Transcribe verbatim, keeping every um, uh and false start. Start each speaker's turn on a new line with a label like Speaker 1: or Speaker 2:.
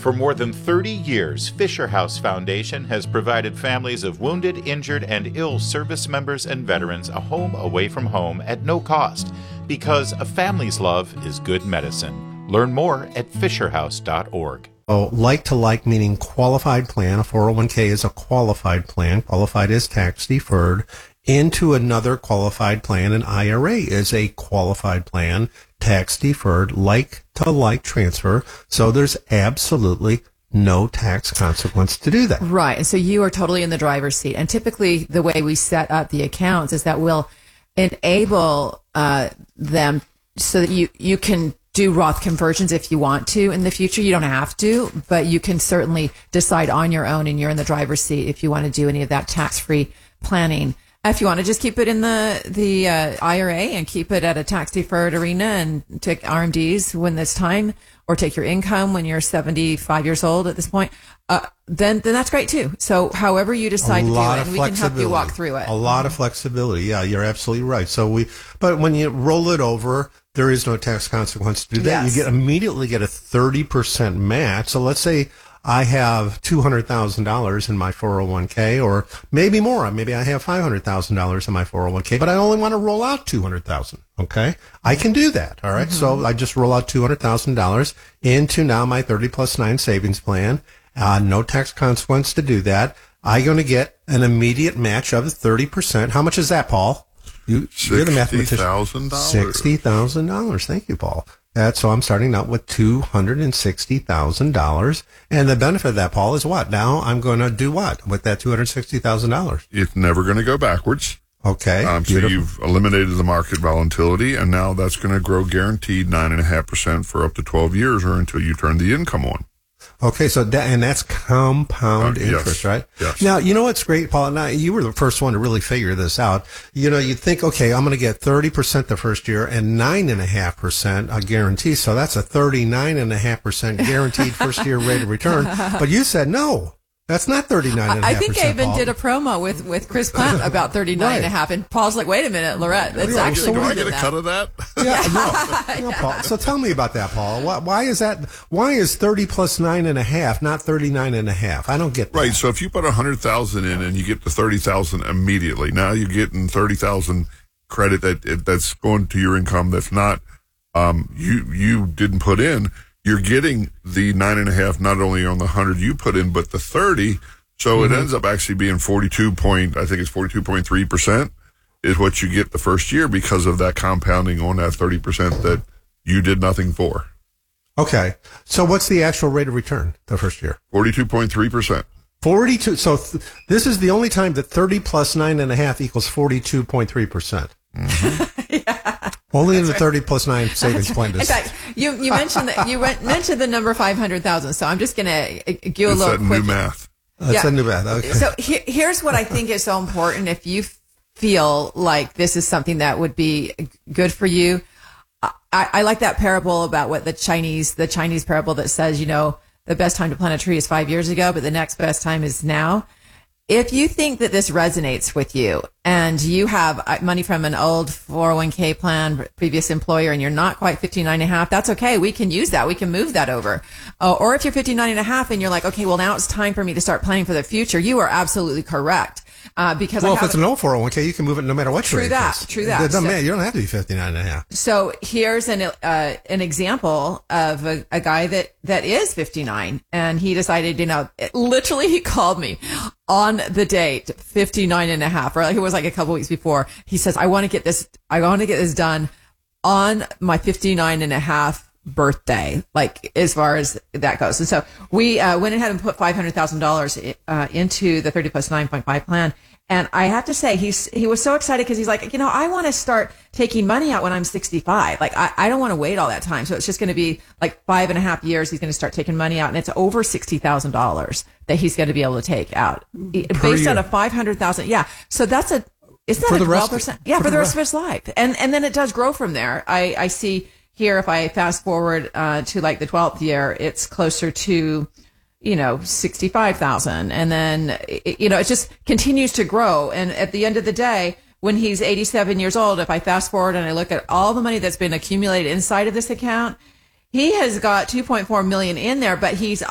Speaker 1: For more than thirty years, Fisher House Foundation has provided families of wounded, injured, and ill service members and veterans a home away from home at no cost, because a family's love is good medicine. Learn more at fisher house dot org.
Speaker 2: Oh, like to like meaning qualified plan. A four oh one k is a qualified plan. Qualified is tax deferred into another qualified plan. An I R A is a qualified plan, tax deferred, like to like transfer. So there's absolutely no tax consequence to do that.
Speaker 3: Right. And so you are totally in the driver's seat. And typically the way we set up the accounts is that we'll enable uh, them so that you, you can do Roth conversions if you want to in the future. You don't have to, but you can certainly decide on your own, and you're in the driver's seat if you want to do any of that tax-free planning. If you want to just keep it in the the uh, I R A and keep it at a tax-deferred arena and take R M Ds when there's time, or take your income when you're seventy-five years old at this point, uh, then then that's great too. So however you decide to do it, and we can help you walk through it.
Speaker 2: A lot of flexibility. Yeah, you're absolutely right. So we, but when you roll it over, there is no tax consequence to do that.
Speaker 3: Yes.
Speaker 2: You get immediately get a thirty percent match. So let's say I have two hundred thousand dollars in my four oh one k, or maybe more. Maybe I have five hundred thousand dollars in my four oh one k, but I only want to roll out two hundred thousand dollars. Okay? I can do that. All right? Mm-hmm. So I just roll out two hundred thousand dollars into now my thirty plus nine savings plan. Uh, no tax consequence to do that. I'm going to get an immediate match of thirty percent. How much is that, Paul? You, you're the mathematician.
Speaker 4: sixty thousand dollars.
Speaker 2: sixty thousand dollars. Thank you, Paul. That, so I'm starting out with two hundred sixty thousand dollars. And the benefit of that, Paul, is what? Now I'm going to do what with that two hundred sixty thousand dollars?
Speaker 4: It's never going to go backwards.
Speaker 2: Okay.
Speaker 4: Um, so you've eliminated the market volatility, and now that's going to grow guaranteed nine point five percent for up to twelve years, or until you turn the income on.
Speaker 2: Okay, so that, and that's compound
Speaker 4: Uh,
Speaker 2: interest,
Speaker 4: yes,
Speaker 2: right?
Speaker 4: yes.
Speaker 2: Now, you know what's great, Paul? Now, you were the first one to really figure this out. You know, you think, okay, I'm going to get thirty percent the first year and nine point five percent a guarantee. So that's a thirty-nine point five percent guaranteed first year rate of return. But you said, no, that's not thirty-nine point five percent.
Speaker 3: I think I even
Speaker 2: Paul.
Speaker 3: did a promo with, with Chris Plant about thirty-nine and a half. And Paul's like, wait a minute, Lorette, that's
Speaker 2: Yeah,
Speaker 3: actually
Speaker 2: so
Speaker 4: Do
Speaker 3: more
Speaker 4: I get
Speaker 3: than
Speaker 4: a
Speaker 3: that.
Speaker 4: cut of that?
Speaker 2: Yeah, no, no, Paul. So tell me about that, Paul. Why, why is that? Why is thirty plus nine and a half, not thirty-nine and a half? I don't get that.
Speaker 4: Right. So if you put a hundred thousand in and you get the thirty thousand immediately, now you're getting thirty thousand credit that that's going to your income. That's not um, you you didn't put in. You're getting the nine and a half not only on the hundred you put in, but the thirty. So mm-hmm. it ends up actually being forty-two point. I think it's forty-two point three percent is what you get the first year because of that compounding on that thirty percent that you did nothing for.
Speaker 2: Okay. So what's the actual rate of return the first year?
Speaker 4: forty-two point three percent.
Speaker 2: forty-two. So th- this is the only time that thirty plus nine and a half equals forty-two point three percent.
Speaker 3: Yeah.
Speaker 2: Only in the thirty plus nine savings plan.
Speaker 3: In fact, you, you mentioned that you went, mentioned the number five hundred thousand. So I'm just going to give you a
Speaker 4: It's
Speaker 3: little
Speaker 4: that
Speaker 3: quick.
Speaker 4: new math.
Speaker 2: That's
Speaker 3: Yeah.
Speaker 2: a new math. Okay.
Speaker 3: So he, here's what I think is so important. If you feel like this is something that would be good for you, I, I like that parable about what the Chinese, the Chinese parable that says, you know, the best time to plant a tree is five years ago, but the next best time is now. If you think that this resonates with you and you have money from an old four oh one k plan, previous employer, and you're not quite fifty-nine and a half, that's okay. We can use that. We can move that over. Uh, or if you're fifty-nine and a half and you're like, okay, well, now it's time for me to start planning for the future, you are absolutely correct. Uh, because
Speaker 2: well,
Speaker 3: I
Speaker 2: if
Speaker 3: have
Speaker 2: it's an old four oh one k, you can move it no matter what your
Speaker 3: True
Speaker 2: age
Speaker 3: that,
Speaker 2: is.
Speaker 3: true that.
Speaker 2: It doesn't
Speaker 3: So-
Speaker 2: matter. You don't have to be fifty-nine and a half.
Speaker 3: So here's an uh, an example of a, a guy that, that is fifty-nine, and he decided, you know, it, literally he called me on the date, fifty-nine and a half, or like it was like a couple weeks before. He says, I want to get this, I want to get this done on my fifty-nine and a half birthday, like as far as that goes. And so we uh, went ahead and put five hundred thousand dollars uh, into the thirty plus nine point five plan. And I have to say, he's, he was so excited because he's like, you know, I want to start taking money out when I'm sixty-five. Like, I, I don't want to wait all that time. So it's just going to be like five and a half years. He's going to start taking money out, and it's over sixty thousand dollars that he's going to be able to take out based
Speaker 2: year.
Speaker 3: on a five hundred thousand. Yeah. So that's a, isn't
Speaker 2: For
Speaker 3: that
Speaker 2: the
Speaker 3: a
Speaker 2: rest-
Speaker 3: twelve percent? Yeah.
Speaker 2: for
Speaker 3: For
Speaker 2: the
Speaker 3: the rest
Speaker 2: rest-
Speaker 3: of his life. And, and then it does grow from there. I, I see here, if I fast forward, uh, to like the twelfth year, it's closer to, you know, sixty-five thousand. And then, it, you know, it just continues to grow. And at the end of the day, when he's eighty-seven years old, if I fast forward and I look at all the money that's been accumulated inside of this account, he has got two point four million in there, but he's